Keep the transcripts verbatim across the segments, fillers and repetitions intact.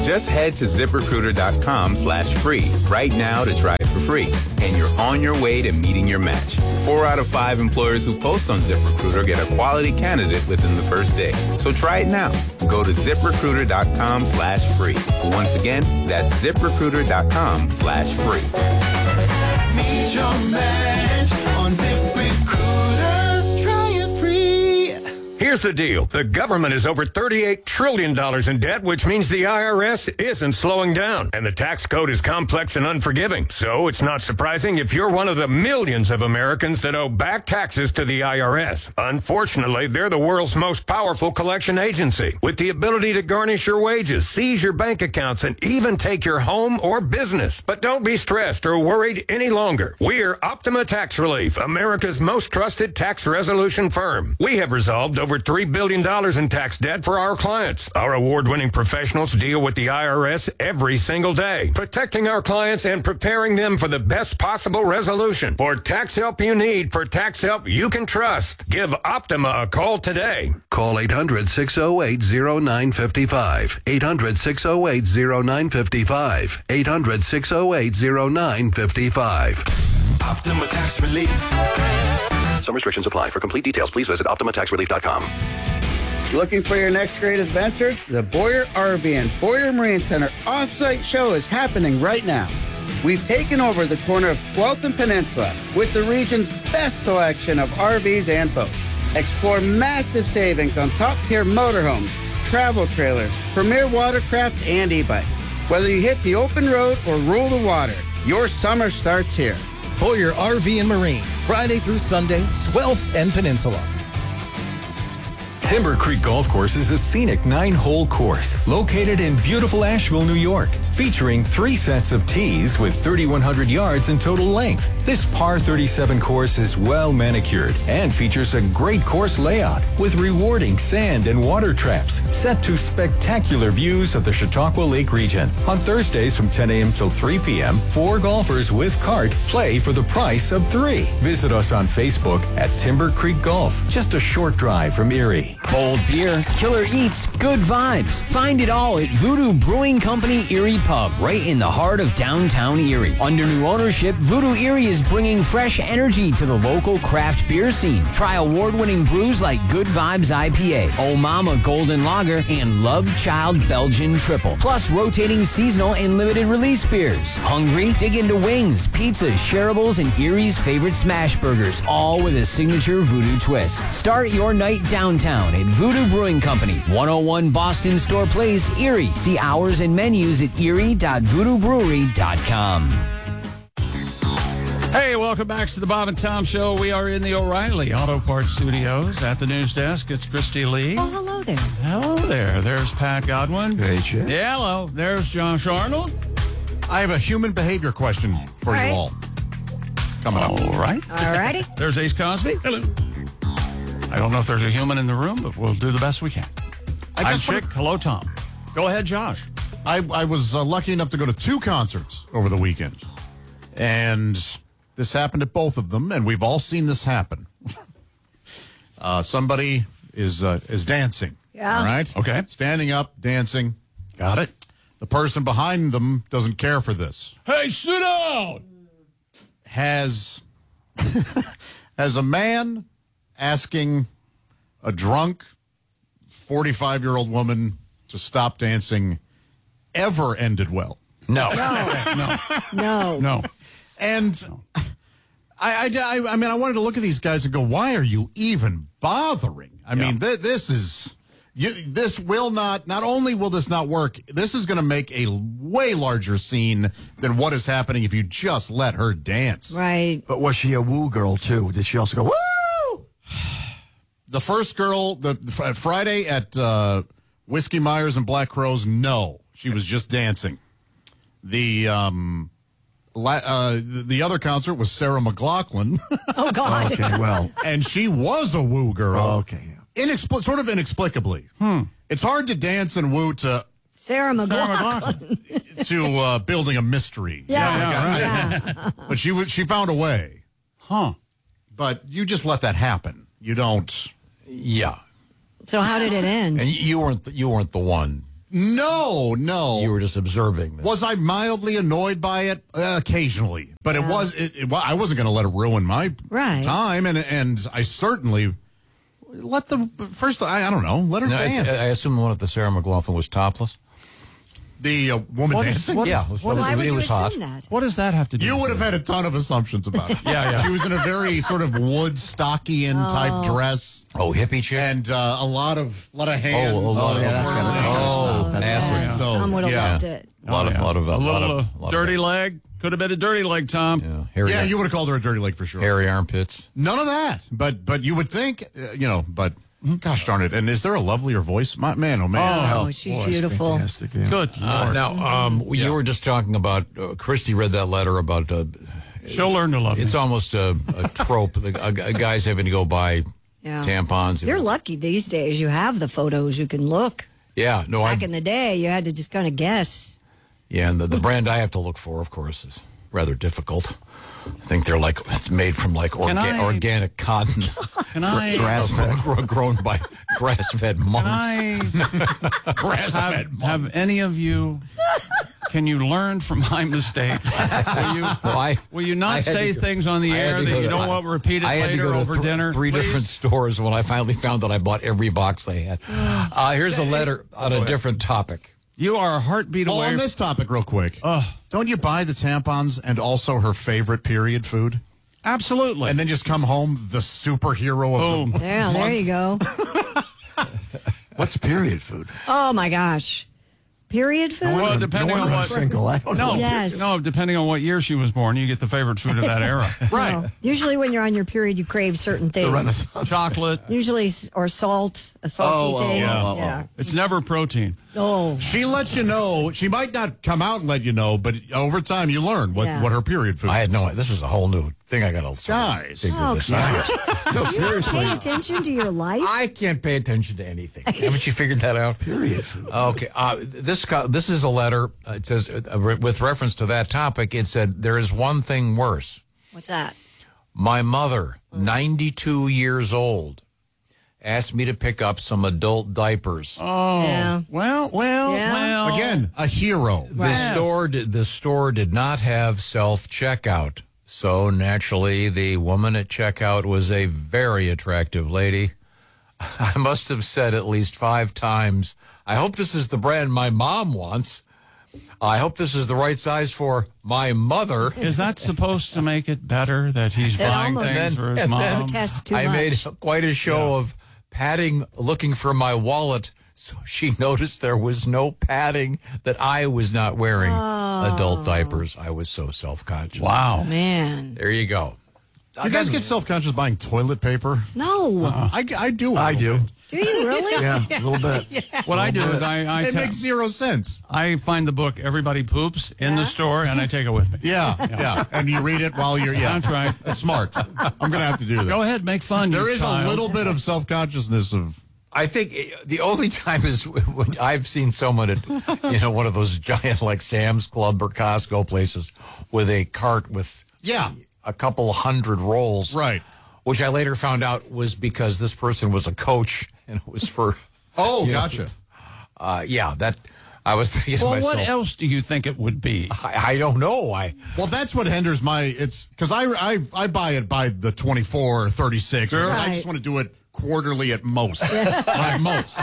Just head to ZipRecruiter.com slash free right now to try it for free. And you're on your way to meeting your match. Four out of five employers who post on ZipRecruiter get a quality candidate within the first day. So try it now. Go to ZipRecruiter.com slash free. Once again, that's ZipRecruiter.com slash free. Meet your match on ZipRecruiter. Try it free. Here's the deal. The government is over thirty-eight trillion dollars in debt, which means the I R S isn't slowing down. And the tax code is complex and unforgiving. So it's not surprising if you're one of the millions of Americans that owe back taxes to the I R S. Unfortunately, they're the world's most powerful collection agency, with the ability to garnish your wages, seize your bank accounts, and even take your home or business. But don't be stressed or worried any longer. We're Optima Tax Relief, America's most trusted tax resolution firm. We have resolved over three billion dollars in tax debt for our clients. Our award-winning professionals deal with the I R S every single day, protecting our clients and preparing them for the best possible resolution. For tax help you need, for tax help you can trust, give Optima a call today. Call eight hundred, six oh eight, oh nine five five. eight hundred, six oh eight, oh nine five five. eight hundred, six oh eight, oh nine five five. Optima Tax Relief. Some restrictions apply. For complete details, please visit Optima Tax Relief dot com. Looking for your next great adventure? The Boyer R V and Boyer Marine Center off-site show is happening right now. We've taken over the corner of twelfth and Peninsula with the region's best selection of R Vs and boats. Explore massive savings on top-tier motorhomes, travel trailers, premier watercraft, and e-bikes. Whether you hit the open road or rule the water, your summer starts here. Boyer R V and Marine, Friday through Sunday, twelfth and Peninsula. Timber Creek Golf Course is a scenic nine-hole course located in beautiful Asheville, New York, featuring three sets of tees with thirty-one hundred yards in total length. This par thirty-seven course is well manicured and features a great course layout with rewarding sand and water traps set to spectacular views of the Chautauqua Lake region. On Thursdays from ten a.m. till three p.m., four golfers with cart play for the price of three. Visit us on Facebook at Timber Creek Golf, just a short drive from Erie. Bold beer, killer eats, good vibes. Find it all at Voodoo Brewing Company Erie Pub, right in the heart of downtown Erie. Under new ownership, Voodoo Erie is bringing fresh energy to the local craft beer scene. Try award-winning brews like Good Vibes I P A, Oh Mama Golden Lager, and Love Child Belgian Triple. Plus rotating seasonal and limited release beers. Hungry? Dig into wings, pizzas, shareables, and Erie's favorite smash burgers, all with a signature Voodoo twist. Start your night downtown at Voodoo Brewing Company, one oh one Boston Store Place, Erie. See hours and menus at erie dot voodoo brewery dot com. Hey, welcome back to the Bob and Tom Show. We are in the O'Reilly Auto Parts Studios at the news desk. It's Christy Lee. Oh, hello there. Hello there. There's Pat Godwin. Hey, Chip. Yeah, hello. There's Josh Arnold. I have a human behavior question for All you right. all. Coming up. All right. All righty. There's Ace Cosby. Hello. I don't know if there's a human in the room, but we'll do the best we can. I I'm just Chick. wanna- Hello, Tom. Go ahead, Josh. I, I was uh, lucky enough to go to two concerts over the weekend. And this happened at both of them, and we've all seen this happen. uh, somebody is uh, is dancing. Yeah. All right? Okay. Standing up, dancing. Got it. The person behind them doesn't care for this. Hey, sit down. Has, has a man asking a drunk forty-five-year-old woman to stop dancing ever ended well? No. No. No. No. And I, I, I, I mean, I wanted to look at these guys and go, why are you even bothering? I mean, th- this is, you, this will not, not only will this not work, this is going to make a way larger scene than what is happening if you just let her dance. Right. But was she a woo girl, too? Did she also go, woo? The first girl, the, the Friday at uh, Whiskey Myers and Black Crowes, no. She was just dancing. The um, la- uh, the other concert was Sarah McLachlan. Oh, God. Okay, well. And she was a woo girl. Oh, okay. Inexpli- sort of inexplicably. Hmm. It's hard to dance and woo to Sarah McLachlan. to uh, building a mystery. Yeah. You know, like, Yeah. I- but she was she found a way. Huh. But you just let that happen. You don't. Yeah. So how did it end? And you weren't the, you weren't the one No, no. You were just observing. This. Was I mildly annoyed by it? Uh, occasionally. But Yeah. it was, it, it, well, I wasn't going to let it ruin my Right. time. And and I certainly let the, first, I, I don't know, let her No, I, dance. I assume the one at the Sarah McLaughlin was topless. The uh, woman What is- dancing? what is- Yeah, it was- what it is- Why would it you was hot. assume that? What does that have to do You with would have had a ton of assumptions about it. Yeah, yeah. She was in a very sort of Woodstockian type dress. Oh, hippie chick. And uh, a lot of lot of hands. Oh, a lot of- yeah, that's gotta- that's gotta Oh, stop. That's nasty. nasty. So, Tom would have yeah. loved it. A lot of, yeah. lot of, a little lot uh, of, lot dirty of, leg. Could have been a dirty leg, Tom. Yeah, hairy, Yeah, you would have called her a dirty leg for sure. hairy armpits. None of that. But but you would think, uh, you know, but gosh darn it. And is there a lovelier voice? My, man, oh, man. Oh, she's beautiful. Fantastic. Yeah. Good Uh, Lord. now, um, Yeah. you were just talking about, uh, Christy read that letter about, uh, She'll learn to love it's me. almost a, a trope. The, a, a guy's having to go buy Yeah. tampons. You're lucky these days. You have the photos. You can look. Yeah, no, I, Back in the day, you had to just kind of guess. yeah, and the, the brand I have to look for, of course, is rather difficult. I think they're like, it's made from like Can orga- I- organic cotton. Can I, Grass-fed. Gro- grown by grass-fed can monks. I Grass-fed have, have any of you, can you learn from my mistakes? Will you, Well, I- will you I not had say to go- things on the I had air to that go you to- don't I- want repeated I had to later go to over th- dinner? Three please? different stores when I finally found that I bought every box they had. Uh, here's a letter on a different topic. You are a heartbeat Oh, away. on this topic, real quick. Ugh. Don't you buy the tampons and also her favorite period food? Absolutely. And then just come home the superhero of Boom. the Yeah, month? there you go. What's period food? Oh, my gosh. Period food? Well, depending no on wonder I'm what. single. I don't No, know. Yes. no, depending on what year she was born, you get the favorite food of that era. Right. No. Usually when you're on your period, you crave certain The things. Renaissance. Chocolate. Usually, s- or salt, a salty Oh, oh, thing. oh, oh, oh. Yeah. It's never protein. Oh, She lets you know. She might not come out and let you know, but over time you learn what, Yeah. what her period food I had is. no. This is a whole new thing. I got to Guys. figure Oh, this God. out. No, do you seriously. pay attention to your life? I can't pay attention to anything. Haven't you figured that out? Period food. Okay. Uh, this co- this is a letter. Uh, it says uh, re- with reference to that topic. It said there is one thing worse. What's that? My mother, ninety-two years old, asked me to pick up some adult diapers. Oh. Yeah. Well, well, Yeah. well. Again, a hero. The Yes. store did, the store did not have self checkout, so naturally the woman at checkout was a very attractive lady. I must have said at least five times, "I hope this is the brand my mom wants. I hope this is the right size for my mother." Is that supposed to make it better that he's It buying almost- things And for his then- and then mom? Tests too I much. made quite a show of patting, looking for my wallet, so she noticed there was no padding, that I was not wearing adult diapers. I was so self-conscious. Wow. Man. There you go. You guys get self-conscious buying toilet paper? No. I, I do. a I little do. bit. Do you really? Yeah, a little bit. What I do is I I, It ta- makes zero sense. I find the book Everybody Poops in the store and I take it with me. Yeah, yeah. And you read it while you're, yeah. That's right. That's smart. I'm going to have to do that. Go ahead, make fun. There you is child. a little bit of self-consciousness of, I think the only time is when I've seen someone at, you know, one of those giant like Sam's Club or Costco places with a cart with yeah, a couple hundred rolls. right. Which I later found out was because this person was a coach and it was for. Oh, you know, gotcha. uh, yeah, that I was thinking to Well, myself. what else do you think it would be? I, I don't know. I Well, that's what hinders my, it's, because I, I I buy it by the twenty-four or thirty-six. Sure. because I Right. just want to do it quarterly at most. At most.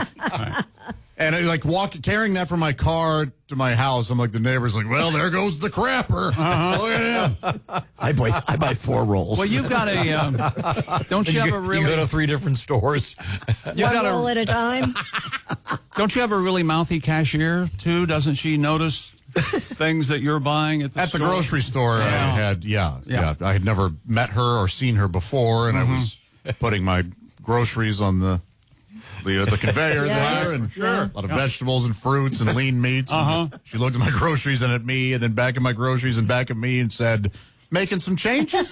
And I like walk carrying that from my car to my house. I'm like, the neighbor's like, well, there goes the crapper. Uh-huh. Look at him. I buy I buy four rolls. Well, you've got a. Um, don't you you, have go, a really? you go to three different stores. you One got roll a. at a time. Don't you have a really mouthy cashier too? Doesn't she notice things that you're buying at the At the store? grocery store, I Yeah. had, yeah, Yeah. yeah, I had never met her or seen her before, and I was putting my groceries on the the, uh, the conveyor Yes. there, and Sure. a lot of vegetables and fruits and lean meats. Uh-huh. And she looked at my groceries and at me, and then back at my groceries and back at me, and said, "Making some changes."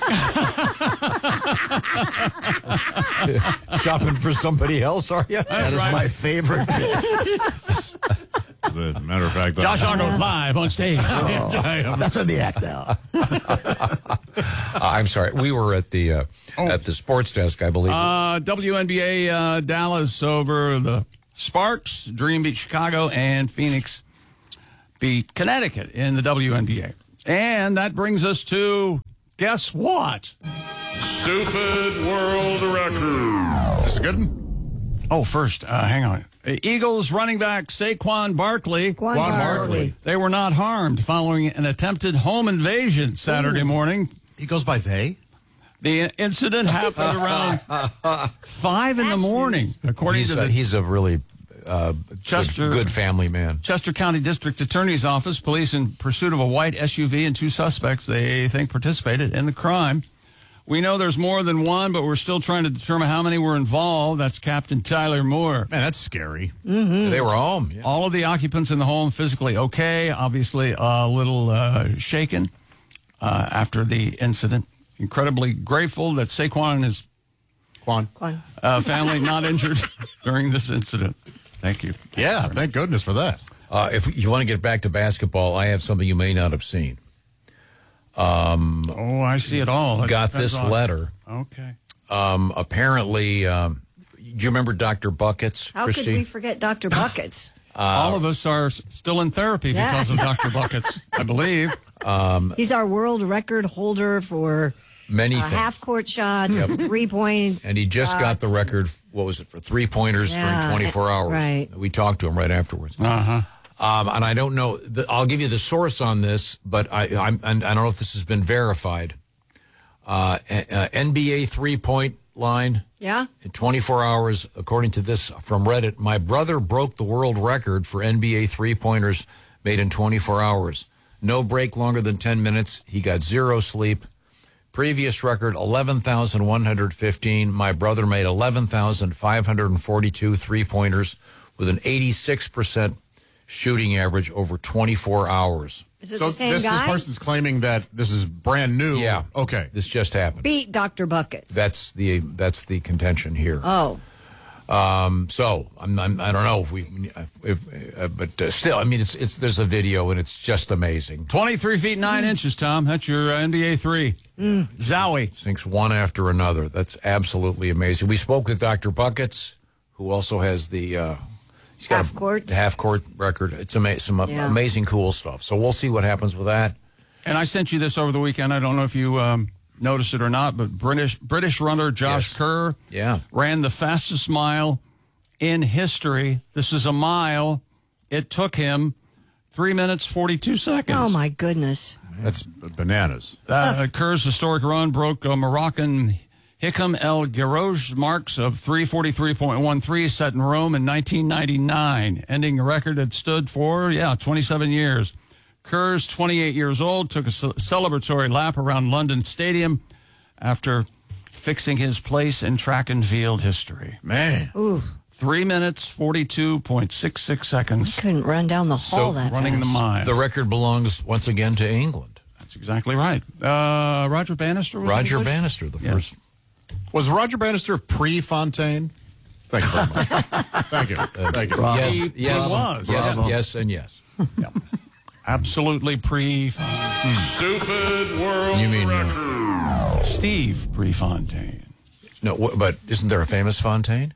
Shopping for somebody else, are you? That is my favorite bit. As a matter of fact, Josh Arnold live on stage. That's in the act now. Uh, I'm sorry. We were at the uh, at the sports desk, I believe. Uh, W N B A uh, Dallas over the Sparks, Dream beat Chicago, and Phoenix beat Connecticut in the W N B A. And that brings us to, guess what? Stupid world record. This is a good one? Oh, first, uh, hang on. Eagles running back Saquon Barkley. Saquon Barkley. They were not harmed following an attempted home invasion Saturday Ooh. morning. He goes by they? The incident happened around five in the morning, according he's to a, the he's a really uh, Chester, good, good family man. Chester County District Attorney's Office. Police in pursuit of a white S U V and two suspects they think participated in the crime. We know there's more than one, but we're still trying to determine how many were involved. That's Captain Tyler Moore. Man, that's scary. Mm-hmm. They were home. Yeah. All of the occupants in the home physically okay, obviously a little uh, shaken uh, after the incident. Incredibly grateful that Saquon and his Quan. uh, family not injured during this incident. Thank you. Yeah, thank goodness for that. Uh, if you want to get back to basketball, I have something you may not have seen. Um, oh, I see it all. That got depends this on- letter. Okay. Um, apparently, um, do you remember Doctor Buckets, How Christy? could we forget Doctor Buckets? Uh, all of us are s- still in therapy Yeah. because of Doctor Buckets, I believe. Um, He's our world record holder for many uh, things. half-court shots, Yep. three-point And he just got the record, what was it, for three-pointers Yeah, during twenty-four hours. right. We talked to him right afterwards. Uh-huh. Um, and I don't know, the, I'll give you the source on this, but I, I'm, I don't know if this has been verified. Uh, uh, N B A three-point line Yeah? in twenty-four hours, according to this from Reddit. My brother broke the world record for N B A three-pointers made in twenty-four hours. No break longer than ten minutes. He got zero sleep. Previous record, eleven thousand one hundred fifteen. My brother made eleven thousand five hundred forty-two three-pointers with an eighty-six percent shooting average over twenty-four hours. Is it So the same this, this guy? person's claiming that this is brand new. Yeah. Okay. This just happened. Beat Doctor Buckets. That's the that's the contention here. Oh. Um, so I'm, I'm I don't know if we, if, uh, but uh, still, I mean, it's it's there's a video and it's just amazing. twenty-three feet nine inches, Tom. That's your uh, N B A three. Mm. Zowie. Sinks one after another. That's absolutely amazing. We spoke with Doctor Buckets, who also has the uh, he's got Half court. the half court record. It's ama- some Yeah. amazing, cool stuff. So we'll see what happens with that. And I sent you this over the weekend. I don't know if you um, noticed it or not, but British British runner Josh Yes. Kerr Yeah. ran the fastest mile in history. This is a mile. It took him three minutes, forty-two seconds. Oh, my goodness. That's bananas. Uh, Kerr's historic run broke uh, Moroccan Hikam El Girouge's marks of three forty-three point one three set in Rome in nineteen ninety-nine, ending a record that stood for, yeah, twenty-seven years. Kerr's twenty-eight years old, took a ce- celebratory lap around London Stadium after fixing his place in track and field history. Man. Ooh. Three minutes, forty-two point six six seconds. Couldn't run down the hall that running fast. the mile. The record belongs once again to England. That's exactly right. Uh, Roger Bannister was Roger English? Bannister, the Yeah. first. Was Roger Bannister pre-Fontaine? Thank you very much. Thank you. Thank you. Yes, He- yes, he was. yes, Bravo. yes, and yes. Yeah. Absolutely pre. Stupid world You mean uh, record. Steve Prefontaine. no? wh- But isn't there a famous Fontaine?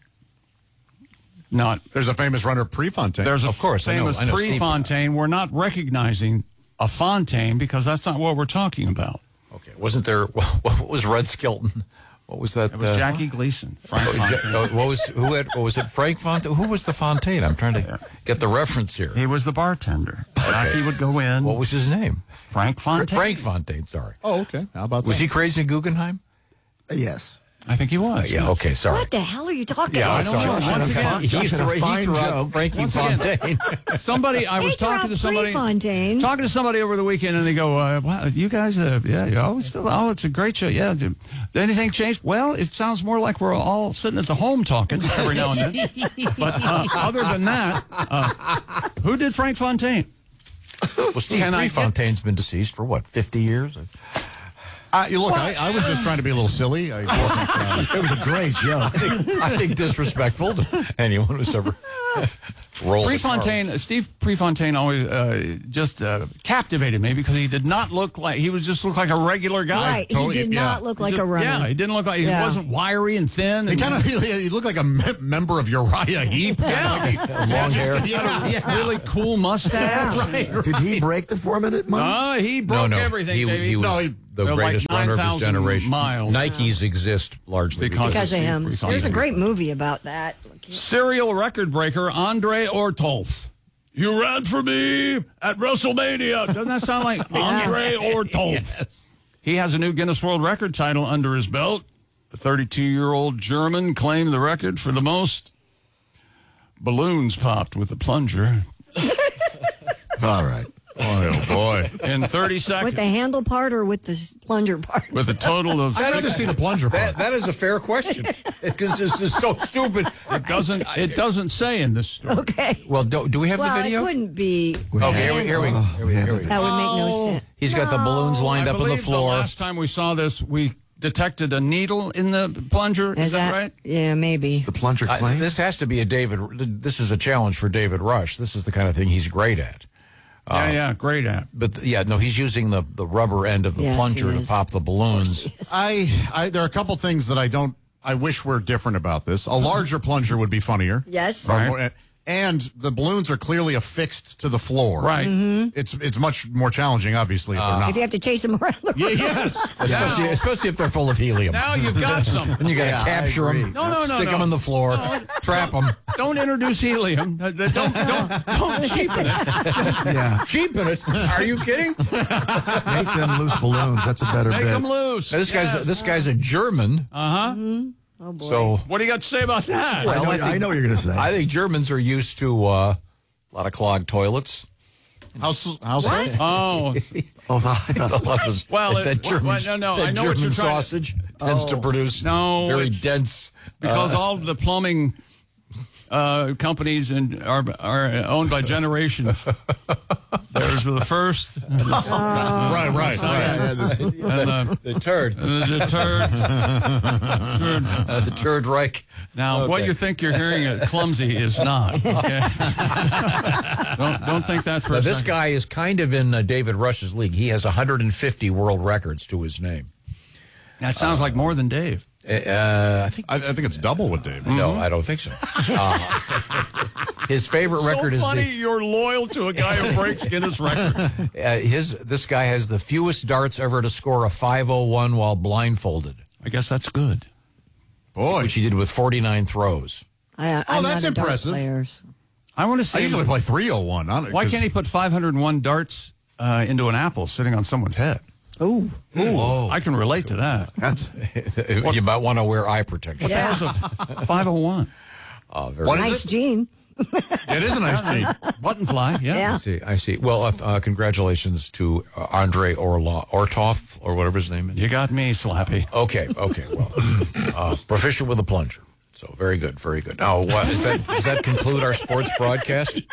Not. There's a famous runner pre-Fontaine. There's a Of course, I know- famous I know Steve. Prefontaine. We're not recognizing a Fontaine because that's not what we're talking about. Okay, wasn't there? What was Red Skelton? What was that? It was uh, Jackie Gleason. Frank oh, Ja- Fontaine. oh, what was who had? What was it? Frank Fontaine. Who was the Fontaine? I'm trying to get the reference here. He was the bartender. Jackie would go in. What was his name? Frank Fontaine. Frank Fontaine. Sorry. Oh, okay. How about Was that? he crazy in Guggenheim? Yes. I think he was. Yeah. Okay. Sorry. What the hell are you talking Yeah, I about? don't know. Josh had Once a again, fine- Josh he had a threw, he fine threw out joke. Frankie Once again. Fontaine. Somebody, I was They threw talking out to somebody. Prefontaine. Talking to somebody over the weekend, and they go, uh, "Wow, you guys, uh, yeah, you always still, oh, it's a great show. Yeah, did, did anything change? Well, it sounds more like we're all sitting at the home talking every now and then. But uh, other than that, uh, who did Frank Fontaine? Well, Steve Can I get- Prefontaine's been deceased for what, fifty years? Uh, you look, I, I was just trying to be a little silly. I wasn't. Uh, It was a great joke. I think disrespectful to anyone who's ever. roll. Prefontaine, Steve Prefontaine always uh, just uh, captivated me because he did not look like, he was just looked like a regular guy. Right, he Totally, did yeah. not look like Just- a runner. Yeah, he didn't look like, Yeah. he wasn't wiry and thin. He and- kind of he, he looked like a me- member of Uriah Heep. Yeah. Like he- Long hair. Yeah, yeah. really cool mustache. Right, right. Did he break the four-minute mile? Uh, he No, broke no. everything, he, baby. he was No, he- the They're like greatest runner of his nine thousand generation. miles. Nikes exist largely Because Because of Steve him. Prefontaine. There's a great movie about that. Serial record breaker Andre Ortolf. You ran for me at WrestleMania. Doesn't that sound like Andre Ortolf? Yes. He has a new Guinness World Record title under his belt. The thirty-two-year-old German claimed the record for the most balloons popped with a plunger All right. Oh, boy. in thirty seconds. With the handle part or with the s- plunger part? With a total of I'd rather see the plunger part. That, that is a fair question because this is so stupid. It doesn't. It doesn't say in this story. Okay. Well, do, do we have Well, the it video? couldn't be. Okay, here we, here we, here we, here we That would make no sense. He's got the balloons lined I up on the believe floor. last time we saw this, we detected a needle in the plunger. Is, Is that, that right? Yeah, maybe. The plunger I- claim? this has to be a David. This is a challenge for David Rush. This is the kind of thing he's great at. yeah, yeah, great app. But th- yeah, no, he's using the, the rubber end of the Yes, plunger he to is. pop the balloons. I, I, there are a couple things that I don't, I wish were different about this. A larger plunger would be funnier. Yes. Or Right. more- and the balloons are clearly affixed to the floor. Right. It's it's much more challenging, obviously, if they're not. If you have to chase them around the Yeah, room. yes. Especially, especially if they're full of helium. Now you've got some. And you got to Yeah, I capture agree. them, No, no, no, stick no. them on the floor, trap them. Don't introduce helium. Uh, Don't don't don't cheapen it. Yeah. Cheapen it. Are you kidding? Make them loose balloons. That's a better Make bit. them loose. Now, this guy's Yes. this guy's a German. Uh huh. Oh, boy. So What do you got to say about that? I know, I think- I know what you're going to say. I think Germans are used to uh, a lot of clogged toilets. How, so- how so? Oh, oh, I thought- Well, it- that German, well, no, no, that I know what German you're trying to- sausage tends to produce No, very it's- dense. because uh, all of the plumbing uh, companies and are are owned by generations. There's the first, and the, Right, right, right. Yeah, this- and the, the turd, and the turd. turd. uh, the turd Reich. Now, what Okay. you think you're hearing at clumsy is not. Okay? don't don't think that for Now, a this second. guy is kind of in uh, David Rush's league. He has one hundred fifty world records to his name. That sounds like more than Dave. Uh, I think I, I think it's double with Dave. no, I don't think so. Uh, his favorite record so is funny the, you're loyal to a guy who breaks Guinness record. uh, his. This guy has the fewest darts ever to score a five oh one while blindfolded, I guess that's good. Boy. which he did with forty-nine throws. I, Oh, I'm that's not a dart impressive. player, so- I want to I see. usually play three oh one. Why can't he put five hundred one darts uh, into an apple sitting on someone's head? Oh, Whoa. I can relate to that. That's You might want to wear eye protection. yeah. five oh one. Oh, very What is Nice it? gene. It is a nice team. Button fly, yeah. Yeah. I see. I see. Well, uh, uh, congratulations to uh, Andre Orla, Ortov, or whatever his name is. You got me, Slappy. Okay, okay. Well, uh, proficient with a plunger. So very good, very good. Now, what, is that, does that conclude our sports broadcast?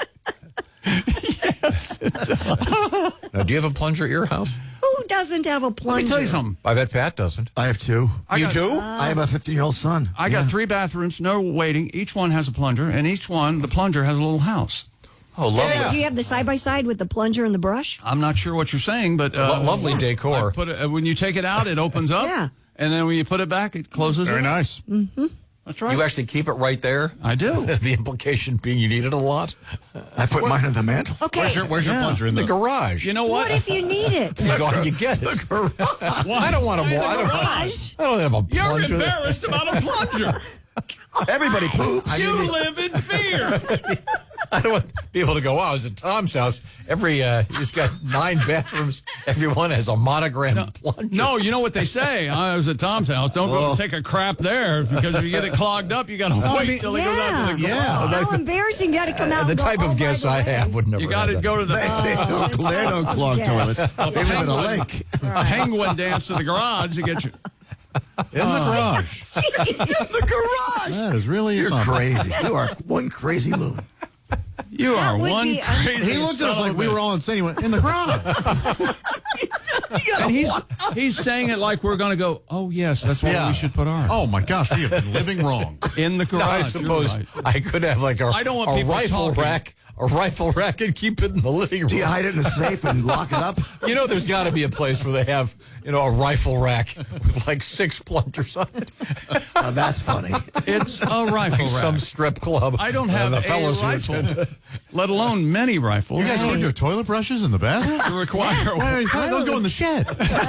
Yes. Now, do you have a plunger at your house? Who doesn't have a plunger? Let me tell you something. I bet Pat doesn't. I have two. I you got- do? I have a fifteen-year-old son. I got three bathrooms, no waiting. Each one has a plunger, and each one, the plunger has a little house. Oh, lovely. Do you have the side by side with the plunger and the brush? I'm not sure what you're saying, but uh, Lo- lovely decor. I put it, uh, when you take it out, it opens up. Yeah. And then when you put it back, it closes. Very it. nice. That's right. You actually keep it right there? I do. The implication being you need it a lot? I put mine on the mantle. Okay. Where's your, where's your Yeah. plunger in The the garage. You know what what? if you need it? You go and you get it. I don't want to. I don't, Garage. I don't have a You're plunger. embarrassed about a plunger. Everybody poops. You live in fear. I don't want people to go, wow, I was at Tom's house. Every, uh, he's got nine bathrooms. Everyone has a monogram plunger. No, you know what they say. I was at Tom's house. Don't go take a crap there because if you get it clogged up, you got to wait mean, till it goes out to the Yeah. garage. How embarrassing. You got to come out the and go, type "Oh, of by guests the I way." have would never You got to have go to the They don't, Oh, they don't clog yes. toilets. They live in a lake. a penguin dance to the garage to get you. in the garage. In the garage. That is really You're something. crazy. You are one crazy loon. You That are would one be- crazy. He looked at us son like of we a- were all insane. He went, in the garage. And he's he's saying it like we're going to go, oh, yes, that's where Yeah. we should put ours. Oh, my gosh, we have been living wrong. In the Now, I garage. you're suppose right. I could have like a, I don't want a people rifle talking. rack, a rifle rack, and keep it in the living room. Do you hide it in a safe and lock it up? You know, there's got to be a place where they have, you know, a rifle rack with like six plungers on it. Oh, that's funny. It's a rifle Like rack. some strip club. I don't Uh, have the a fellows who rifle, attend- let alone many rifles. You guys keep your toilet brushes in the bathroom? to require Why are those go in the shed?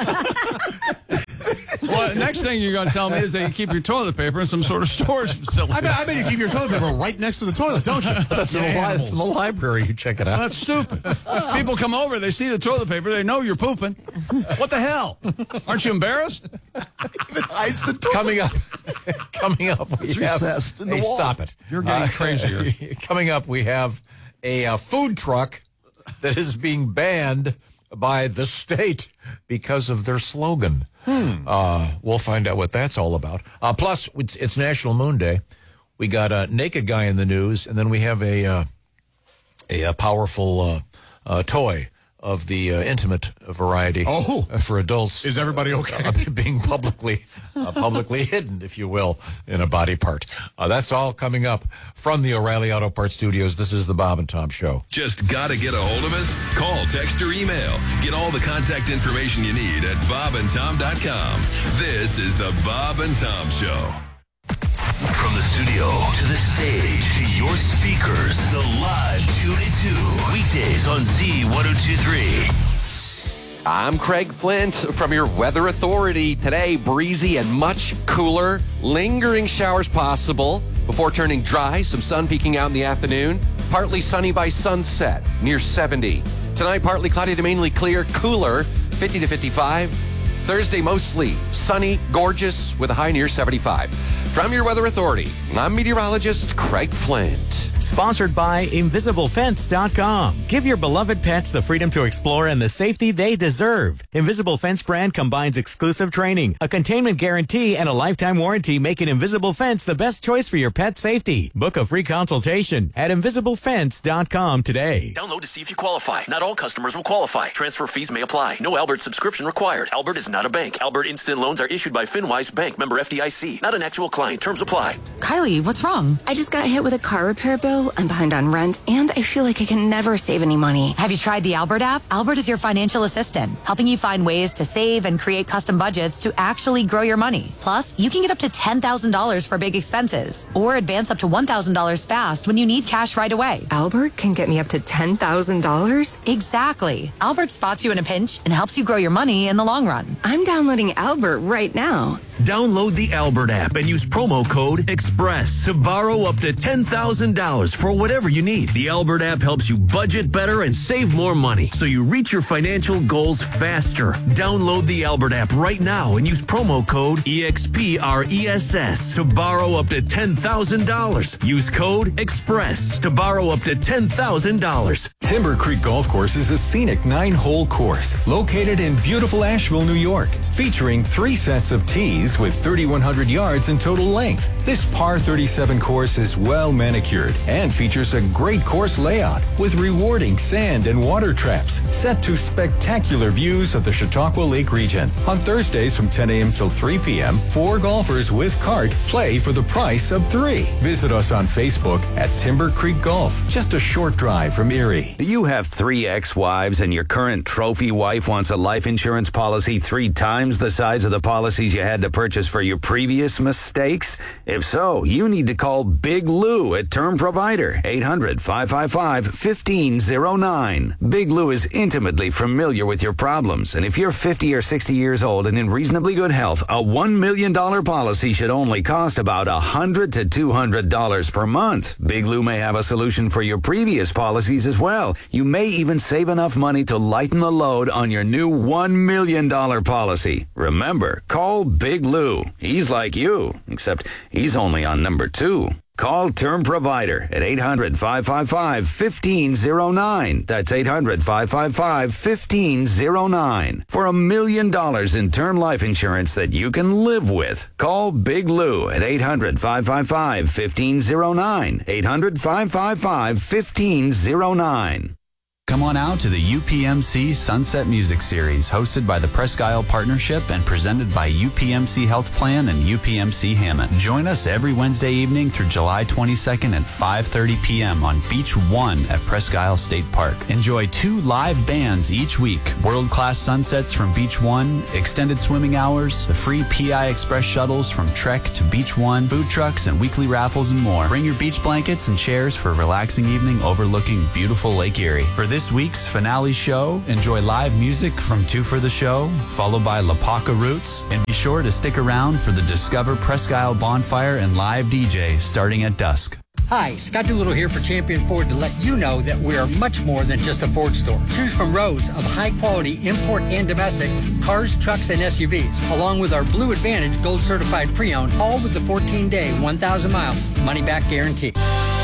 Well, next thing you're going to tell me is that you keep your toilet paper in some sort of storage facility. I bet, I bet you keep your toilet paper right next to the toilet, don't you? That's in, the, li- it's in the library. You check it out. That's stupid. People come over, they see the toilet paper, they know you're pooping. What the hell? Aren't you embarrassed? Hides the toilet. Coming up, coming up, we It's have. recessed in the Hey, wall. stop it! You're getting crazier. Coming up, we have a uh, food truck that is being banned by the state because of their slogan. Hmm. Uh, we'll find out what that's all about. Uh, plus, it's, it's National Moon Day. We got a naked guy in the news, and then we have a uh, a, a powerful uh, uh, toy of the uh, intimate variety. Oh. uh, for adults. Is everybody okay? Uh, being publicly uh, publicly hidden, if you will, in a body part. Uh, that's all coming up from the O'Reilly Auto Parts Studios. This is the Bob and Tom Show. Just gotta get a hold of us? Call, text, or email. Get all the contact information you need at bob and tom dot com. This is the Bob and Tom Show. From the studio to the stage to your speakers, the live two to two. Weekdays on Z ten twenty-three. I'm Craig Flint from your Weather Authority. Today, breezy and much cooler. Lingering showers possible before turning dry. Some sun peeking out in the afternoon. Partly sunny by sunset, near seventy. Tonight, partly cloudy to mainly clear, cooler, fifty to fifty-five. Thursday, mostly sunny, gorgeous, with a high near seventy-five. From your Weather Authority, I'm meteorologist Craig Flint. Sponsored by Invisible Fence dot com. Give your beloved pets the freedom to explore and the safety they deserve. Invisible Fence brand combines exclusive training, a containment guarantee, and a lifetime warranty, making Invisible Fence the best choice for your pet safety. Book a free consultation at Invisible Fence dot com today. Download to see if you qualify. Not all customers will qualify. Transfer fees may apply. No Albert subscription required. Albert is not a bank. Albert Instant Loans are issued by FinWise Bank, member F D I C. Not an actual client. Terms apply. Kylie, what's wrong? I just got hit with a car repair bill. I'm behind on rent, and I feel like I can never save any money. Have you tried the Albert app? Albert is your financial assistant, helping you find ways to save and create custom budgets to actually grow your money. Plus, you can get up to ten thousand dollars for big expenses, or advance up to one thousand dollars fast when you need cash right away. Albert can get me up to ten thousand dollars? Exactly. Albert spots you in a pinch and helps you grow your money in the long run. I'm downloading Albert right now. Download the Albert app and use promo code EXPRESS to borrow up to ten thousand dollars for whatever you need. The Albert app helps you budget better and save more money so you reach your financial goals faster. Download the Albert app right now and use promo code EXPRESS to borrow up to ten thousand dollars. Use code EXPRESS to borrow up to ten thousand dollars. Timber Creek Golf Course is a scenic nine-hole course located in beautiful Asheville, New York, featuring three sets of tees with thirty-one hundred yards in total length. This par thirty-seven course is well manicured and features a great course layout with rewarding sand and water traps set to spectacular views of the Chautauqua Lake region. On Thursdays from ten a.m. till three p.m., four golfers with cart play for the price of three. Visit us on Facebook at Timber Creek Golf, just a short drive from Erie. Do you have three ex-wives and your current trophy wife wants a life insurance policy three times the size of the policies you had to purchase for your previous mistakes? If so, you need to call Big Lou at Term Provider, eight hundred, five five five, one five zero nine. Big Lou is intimately familiar with your problems, and if you're fifty or sixty years old and in reasonably good health, a one million dollars policy should only cost about one hundred to two hundred dollars per month. Big Lou may have a solution for your previous policies as well. You may even save enough money to lighten the load on your new one million dollars policy. Remember, call Big Lou. He's like you, except he's only on number two. Call Term Provider at eight hundred, five five five, one five zero nine. That's eight hundred, five five five, one five zero nine. For a million dollars in term life insurance that you can live with. Call Big Lou at eight hundred, five five five, one five zero nine. eight hundred, five five five, one five zero nine. Come on out to the U P M C Sunset Music Series, hosted by the Presque Isle Partnership and presented by U P M C Health Plan and U P M C Hammond. Join us every Wednesday evening through July twenty-second at five thirty p.m. on Beach One at Presque Isle State Park. Enjoy two live bands each week, world-class sunsets from Beach One, extended swimming hours, the free P I Express shuttles from Trek to Beach One, food trucks and weekly raffles and more. Bring your beach blankets and chairs for a relaxing evening overlooking beautiful Lake Erie. For this week's finale show, enjoy live music from Two for the Show, followed by La Paca Roots, and be sure to stick around for the Discover Presque Isle Bonfire and live D J starting at dusk. Hi, Scott Doolittle here for Champion Ford to let you know that we are much more than just a Ford store. Choose from rows of high-quality import and domestic cars, trucks, and S U Vs, along with our Blue Advantage Gold Certified Pre-Owned, all with the fourteen-day, one thousand mile money-back guarantee.